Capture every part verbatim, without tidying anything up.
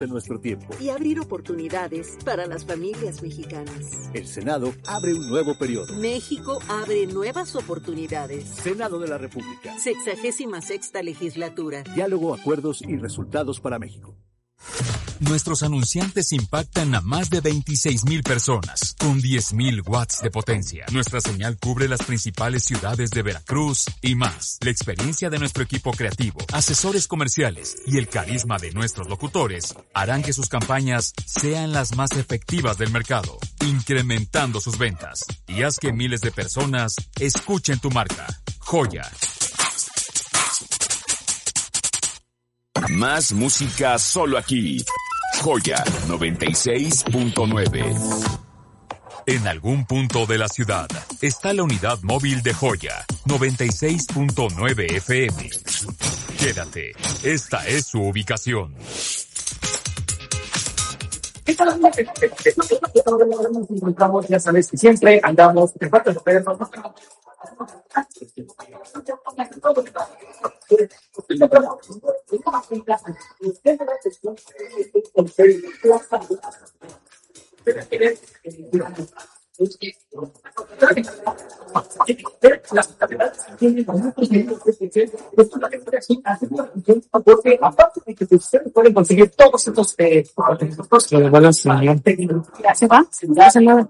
de nuestro tiempo y abrir oportunidades para las familias mexicanas. El Senado abre un nuevo periodo. México abre nuevas oportunidades. Senado de la República. Sexagésima sexta legislatura. Diálogo, acuerdos y resultados para México. Nuestros anunciantes impactan a más de veintiséis mil personas, con diez mil watts de potencia. Nuestra señal cubre las principales ciudades de Veracruz y más. La experiencia de nuestro equipo creativo, asesores comerciales y el carisma de nuestros locutores harán que sus campañas sean las más efectivas del mercado, incrementando sus ventas. Y haz que miles de personas escuchen tu marca. Joya. Más música solo aquí. Joya noventa y seis punto nueve. En algún punto de la ciudad está la unidad móvil de Joya noventa y seis punto nueve F M. Quédate, esta es su ubicación. Ya sabes que siempre andamos de parte de porque aparte de que ustedes pueden conseguir todos estos eh, productos, lo van a enseñar técnica, se va, se hace nada.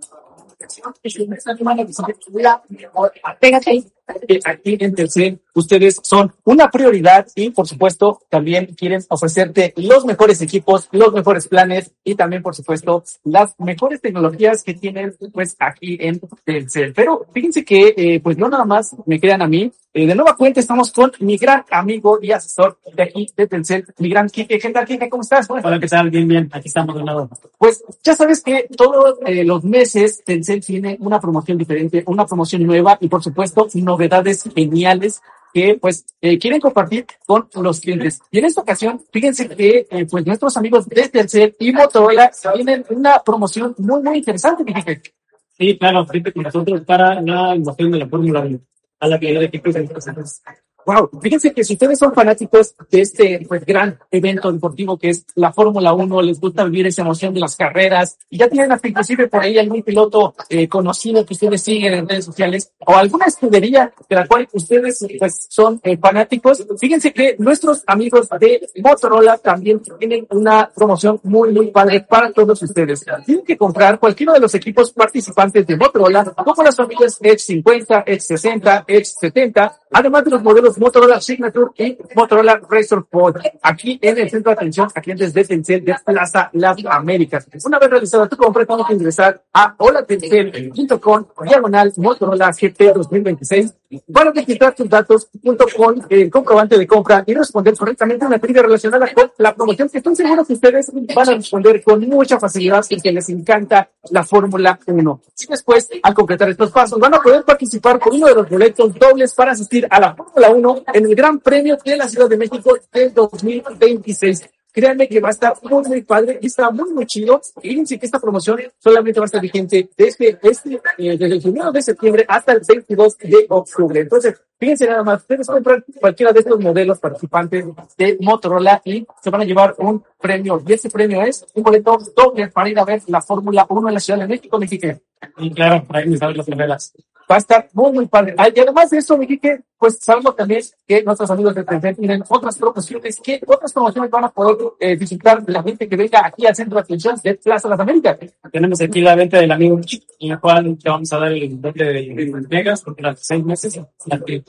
Apégate aquí en Telcel. Ustedes son una prioridad y, por supuesto, también quieren ofrecerte los mejores equipos, los mejores planes y también, por supuesto, las mejores tecnologías que tienen, pues, aquí en Telcel. Pero fíjense que, eh, pues, no nada más me quedan a mí. Eh, de nueva cuenta estamos con mi gran amigo y asesor de aquí de Telcel, mi gran Quique. ¿Qué tal, Quique? ¿Cómo estás? Hola, ¿qué tal? Bien, bien. Aquí estamos de nuevo. Pues ya sabes que todos eh, los meses Telcel tiene una promoción diferente, una promoción nueva y, por supuesto, novedades geniales que pues eh, quieren compartir con los clientes. Y en esta ocasión, fíjense que eh, pues nuestros amigos de Telcel y Motorola tienen una promoción muy, muy interesante, Quique. Sí, claro, frente con nosotros para la emoción de la Fórmula uno, a la que de equipos de empresas. Wow, fíjense que si ustedes son fanáticos de este pues gran evento deportivo que es la Fórmula uno, les gusta vivir esa emoción de las carreras y ya tienen hasta inclusive por ahí algún piloto eh, conocido que ustedes siguen en redes sociales o alguna escudería de la cual ustedes pues son eh, fanáticos, fíjense que nuestros amigos de Motorola también tienen una promoción muy muy padre para todos ustedes. Tienen que comprar cualquiera de los equipos participantes de Motorola, como las familias Edge cincuenta, Edge sesenta, Edge setenta, además de los modelos Motorola Signature y Motorola Razr Pod, aquí en el centro de atención a clientes de Telcel de Plaza Las Américas. Una vez realizada tu compra, tengo que ingresar a holatelcel punto com diagonal Motorola G T dos mil veintiséis para registrar tus datos junto con el comprobante de compra y responder correctamente a una trivia relacionada con la promoción, que estoy seguro que ustedes van a responder con mucha facilidad y que les encanta la Fórmula uno. Y después, al completar estos pasos, van a poder participar con uno de los boletos dobles para asistir a la Fórmula uno en el Gran Premio de la Ciudad de México del dos mil veintiséis. Créanme que va a estar muy, muy padre y está muy, muy chido. Y fíjense que esta promoción solamente va a estar vigente desde, este, eh, desde el primero de septiembre hasta el veintidós de octubre. Entonces, fíjense nada más, ustedes compran cualquiera de estos modelos participantes de Motorola y se van a llevar un premio. Y ese premio es un boleto doble para ir a ver la Fórmula uno en la Ciudad de México, Mexique. Y claro, para ir a ver las primeras. Va a estar muy, muy padre. Y además de eso, Mexique, pues sabemos también que nuestros amigos de Telcel tienen otras promociones, que otras promociones van a poder eh, visitar la gente que venga aquí al centro de atención de Plaza Las Américas. Tenemos aquí la venta del amigo Chip, en la cual te vamos a dar el doble de megas, porque las seis meses la que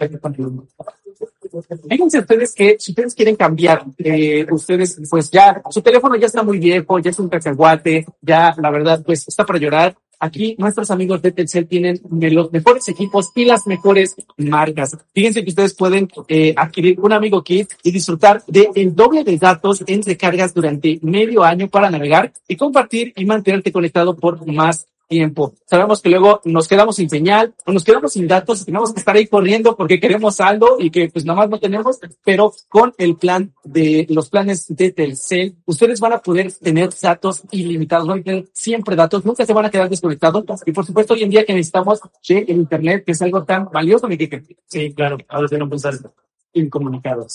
Fíjense ustedes que si ustedes quieren cambiar, eh, ustedes pues ya, su teléfono ya está muy viejo, ya es un cacahuate, ya la verdad pues está para llorar. Aquí nuestros amigos de Telcel tienen de los mejores equipos y las mejores marcas. Fíjense que ustedes pueden eh, adquirir un Amigo Kit y disfrutar de el doble de datos en recargas durante medio año para navegar y compartir y mantenerte conectado por más tiempo. Sabemos que luego nos quedamos sin señal o nos quedamos sin datos y tenemos que estar ahí corriendo porque queremos saldo y que pues nada más no tenemos, pero con el plan de los planes de Telcel, ustedes van a poder tener datos ilimitados, van a tener siempre datos, nunca se van a quedar desconectados y por supuesto hoy en día que necesitamos che, el internet, que es algo tan valioso, mi Kike. Sí, claro, ahora tenemos que estar incomunicados.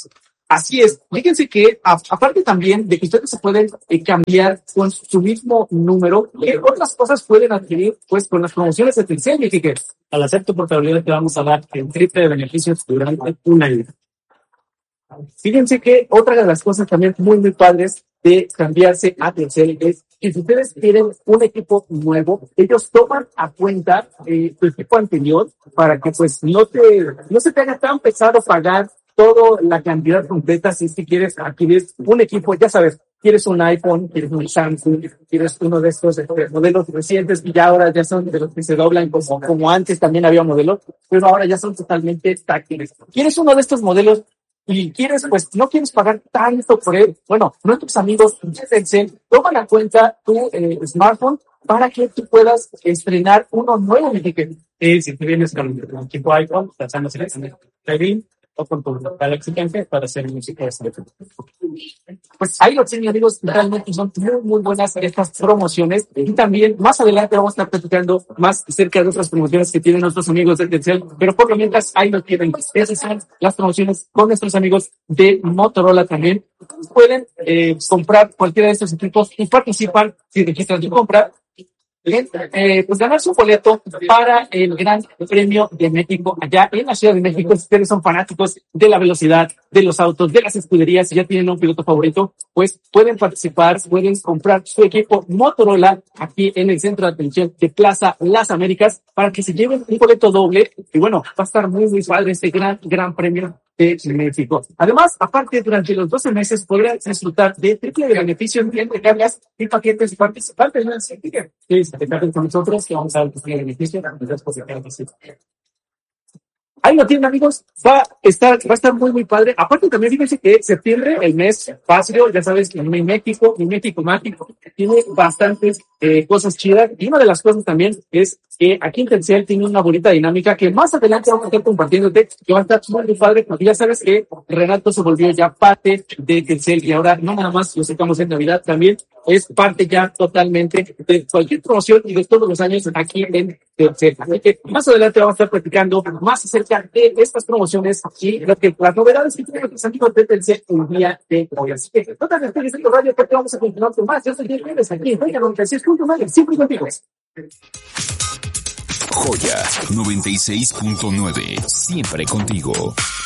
Así es. Fíjense que a, aparte también de que ustedes se pueden eh, cambiar con su mismo número, ¿qué otras cosas pueden adquirir pues con las promociones de Telcel, mi Quique? Al hacer tu portabilidad te vamos a dar el triple de beneficios durante un año. Fíjense que otra de las cosas también muy, muy padres de cambiarse a Telcel es que si ustedes quieren un equipo nuevo, ellos toman a cuenta eh, tu equipo anterior para que pues no te, no se te haga tan pesado pagar toda la cantidad completa si es que quieres adquirir un equipo, ya sabes, quieres un iPhone, quieres un Samsung, quieres uno de estos este, modelos recientes que ya ahora ya son de los que se doblan como, como antes también había modelos, pero ahora ya son totalmente táctiles. ¿Quieres uno de estos modelos? Y quieres, pues, no quieres pagar tanto por él. Bueno, nuestros amigos de Telcel toman a cuenta tu eh, smartphone para que tú puedas estrenar uno nuevo, mi Quique. Y si tú vienes con un equipo iPhone, lanzamos el Play o con tu Galaxy Camper para hacer música de teléfono. Pues ahí lo tienen, amigos, realmente son muy, muy buenas estas promociones. Y también más adelante vamos a estar platicando más acerca de otras promociones que tienen nuestros amigos de Telcel. Pero por lo mientras, ahí lo tienen. Esas son las promociones con nuestros amigos de Motorola también. Pueden eh, comprar cualquiera de estos equipos y participar, si registran su compra, Eh, pues ganar su boleto para el Gran Premio de México allá en la Ciudad de México. Si ustedes son fanáticos de la velocidad, de los autos, de las escuderías y ya tienen un piloto favorito, pues pueden participar, pueden comprar su equipo Motorola aquí en el centro de atención de Plaza Las Américas para que se lleven un boleto doble. Y bueno, va a estar muy, muy padre este gran, gran premio de México. Además, aparte, durante los doce meses podrán disfrutar de triple de beneficios en recargas y paquetes participantes. ¿No? Sí, quédate con nosotros que vamos a dar triple de beneficios. Ahí lo tienen, amigos. Va a estar, va a estar muy, muy padre. Aparte, también fíjense que septiembre, el mes patrio, ya sabes que en México, en México mágico, tiene bastantes eh, cosas chidas. Y una de las cosas también es que aquí en Telcel tiene una bonita dinámica que más adelante vamos a estar compartiéndote, que va a estar muy, muy padre, porque ya sabes que Renato se volvió ya parte de Telcel y ahora no nada más lo sacamos en Navidad, también es parte ya totalmente de cualquier promoción y de todos los años aquí en Telcel. Así que más adelante vamos a estar platicando más acerca de estas promociones y lo que las novedades que tienen nuestros amigos de Telcel el día de hoy. Así que no te despegues de tu radio porque vamos a continuar con más. Yo soy Diego Pérez aquí en Joya noventa y seis punto nueve, siempre contigo. Joya noventa y seis punto nueve, siempre contigo.